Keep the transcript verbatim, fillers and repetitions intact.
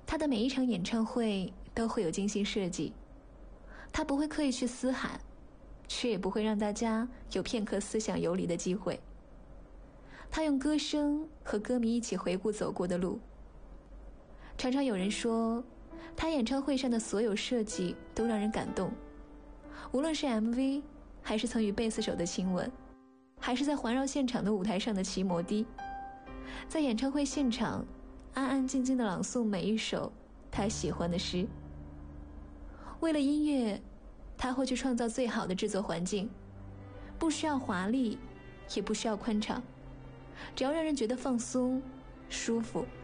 他的每一场演唱会都会有精心设计，他不会刻意去嘶喊，却也不会让大家有片刻思想游离的机会。他用歌声和歌迷一起回顾走过的路。常常有人说，他演唱会上的所有设计都让人感动，无论是 M V， 还是曾与贝斯手的亲吻，还是在环绕现场的舞台上的骑摩的，在演唱会现场安安静静地朗诵每一首他喜欢的诗。为了音乐，他会去创造最好的制作环境，不需要华丽，也不需要宽敞，只要让人觉得放松舒服。